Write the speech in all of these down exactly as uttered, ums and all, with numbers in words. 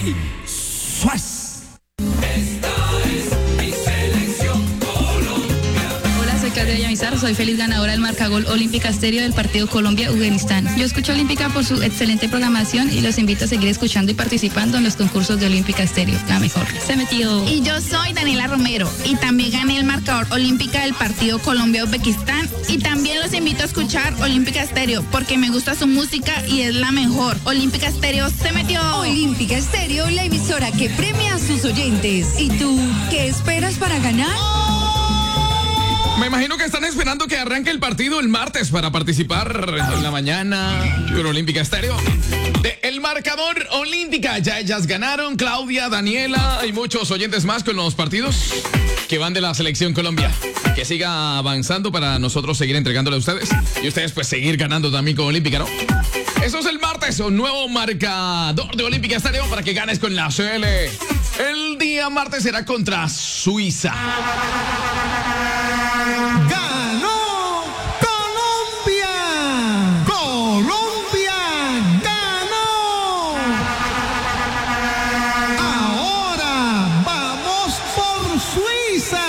¡Suaz! Claudia Villamizar, soy feliz ganadora del marcagol Olímpica Estéreo del partido Colombia-Afganistán. Yo escucho Olímpica por su excelente programación y los invito a seguir escuchando y participando en los concursos de Olímpica Estéreo. La mejor. Se metió. Y yo soy Daniela Romero y también gané el marcador Olímpica del partido Colombia-Uzbekistán y también los invito a escuchar Olímpica Estéreo porque me gusta su música y es la mejor. Olímpica Estéreo se metió. Olímpica Estéreo, la emisora que premia a sus oyentes. ¿Y tú qué esperas para ganar? Me imagino que están esperando que arranque el partido el martes para participar en la mañana con Olímpica Estéreo. De El Marcador Olímpica, ya ellas ganaron, Claudia, Daniela y muchos oyentes más con los partidos que van de la Selección Colombia. Que siga avanzando para nosotros seguir entregándole a ustedes y ustedes pues seguir ganando también con Olímpica, ¿no? Eso es el martes, un nuevo marcador de Olímpica Estéreo para que ganes con la C L. El día martes será contra Suiza. ¡Ganó Colombia! ¡Colombia ganó! Ahora vamos por Suiza.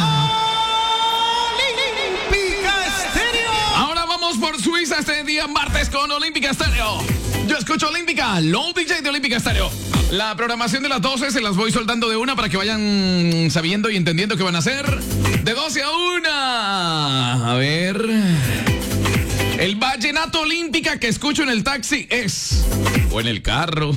Olímpica Estéreo. Ahora vamos por Suiza este día martes con Olímpica Estéreo. Yo escucho Olímpica, Low D J de Olímpica Estéreo. La programación de las doce se las voy soltando de una para que vayan sabiendo y entendiendo qué van a hacer. De doce a una. A ver. El vallenato Olímpica que escucho en el taxi es. O en el carro.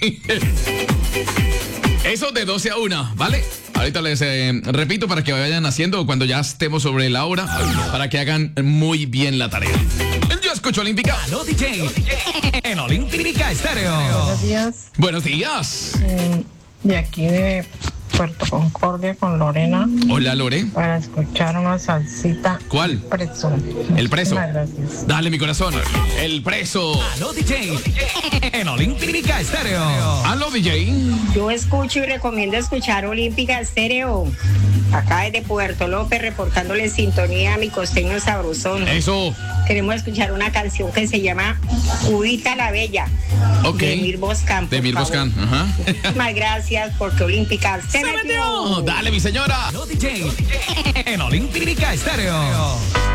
Eso de doce a una, ¿vale? Ahorita les eh, repito para que vayan haciendo cuando ya estemos sobre la hora. Para que hagan muy bien la tarea. Yo escucho Olímpica. Aló D J. En Olímpica Estéreo. Buenos días. Buenos días. Eh, de aquí de Puerto Concordia con Lorena. Hola, Lore. Para escuchar una salsita. ¿Cuál? Preso. El preso. Muchísimas gracias. Dale, mi corazón. El preso. Aló D J. En Olímpica Estéreo. Aló, D J. Yo escucho y recomiendo escuchar Olímpica Estéreo. Acá desde Puerto López, reportándole sintonía a mi costeño sabrosón. Eso. Queremos escuchar una canción que se llama Judita la Bella. Ok. De Mir Boscan. De Mir Boscan, ajá. Muchísimas gracias porque Olímpica se, ¡Se metió. metió! Dale, mi señora. Aló D J. En Olímpica Estéreo.